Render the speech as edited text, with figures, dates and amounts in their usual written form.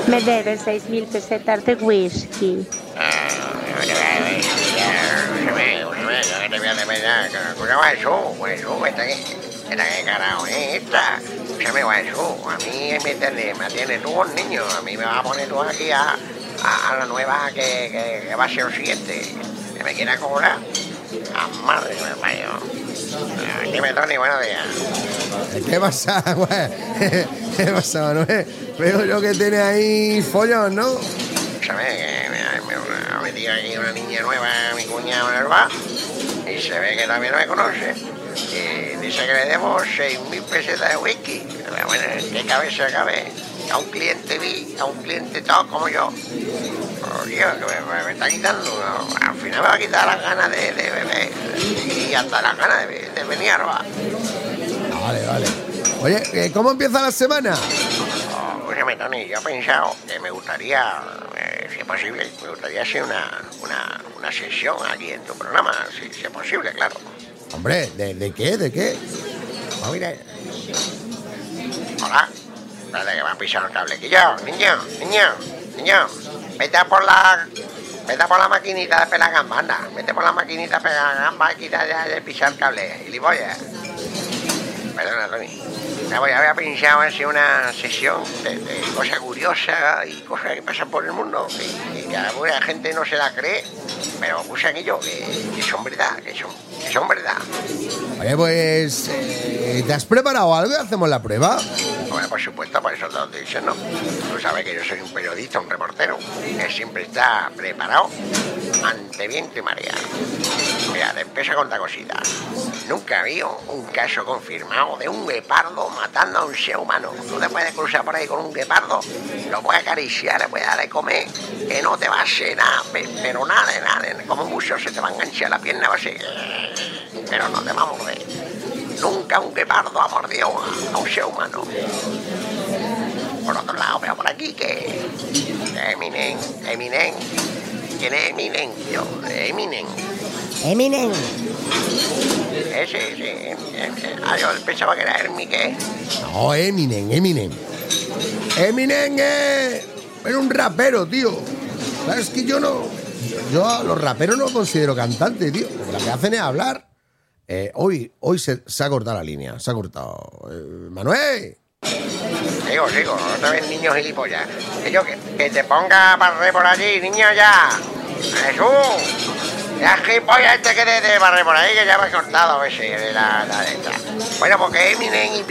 Me debes 6.000 pesetas de whisky. Esta que carajo es esta. Escúchame, Guaysú, a mí me atiende tú un niño. A mí me va a poner tú aquí a la nueva que va a ser el siguiente. Que me quiera cobrar. A madre que me parió. Dime, Tony, buenos días. ¿Qué pasa, güey? ¿Qué pasa, Manuel? Veo yo que tiene ahí follón, ¿no? ¿Sabes? Que me ha metido aquí una niña nueva, mi cuñado en el bar, y se ve que también no me conoce. Y dice que le debo 6.000 pesetas de whisky. Bueno, ¿en qué cabeza cabe? A un cliente a un cliente todo como yo. Oh, Dios, que me está quitando. Al final me va a quitar las ganas de beber y hasta las ganas de venir a robar. Vale. Oye, ¿cómo empieza la semana? Escúchame, Tony, yo he pensado que me gustaría, si es posible, me gustaría hacer una sesión aquí en tu programa, si es posible, claro. Hombre, ¿de qué? ¿De qué? Oh, mira. Hola. Espérate que me han pisado el cablequillo. Niño. Vete a por la maquinita de pelar gambas, anda. Vete por la maquinita de pelar gambas y quita ya de pisar el cable. Gilipollas. Perdona, Tony. Había pensado hacer una sesión de cosas curiosas y cosas que pasan por el mundo y que a la gente no se la cree, pero puse aquello que son verdad, que son verdad. Oye, pues, ¿te has preparado algo y hacemos la prueba? Bueno, por supuesto, por eso te lo estoy diciendo. Tú sabes que yo soy un periodista, un reportero, que siempre está preparado ante viento y marea. Mira, te empiezo a contar cositas. Nunca había un caso confirmado de un guepardo matando a un ser humano. Tú te puedes cruzar por ahí con un guepardo, lo puedes acariciar, le puedes dar de comer, que no te va a hacer nada, pero nada, como mucho se te va a enganchar la pierna, va a ser, pero no te va a morder. Nunca un guepardo ha mordido a un ser humano. Por otro lado, veo por aquí que Eminem. ¿Quién es Eminem, tío? Eminem. Ese. Yo pensaba que era Hermique. No, Eminem. Eminem era un rapero, tío. ¿Sabes que yo a los raperos no los considero cantantes, tío? Porque lo que hacen es hablar. Hoy se ha cortado la línea. Se ha cortado. Manuel. Sigo. Otra vez, niño gilipollas. Que te ponga barrer por allí, niño, ya. Jesús. Ya gilipollas que te barrer por ahí, que ya me he cortado ese de la letra. Bueno, porque Eminem y